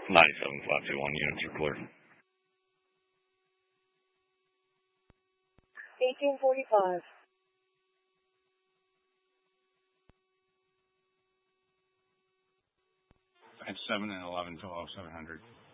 97-521 units are clear. 1845. 7 and 11, 700.